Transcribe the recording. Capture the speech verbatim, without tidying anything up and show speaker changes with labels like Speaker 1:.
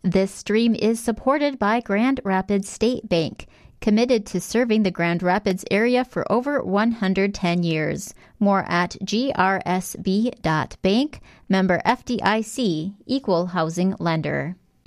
Speaker 1: This stream is supported by Grand Rapids State Bank, committed to serving the Grand Rapids area for over one hundred ten years. More at g r s b dot bank, member F D I C, equal housing lender.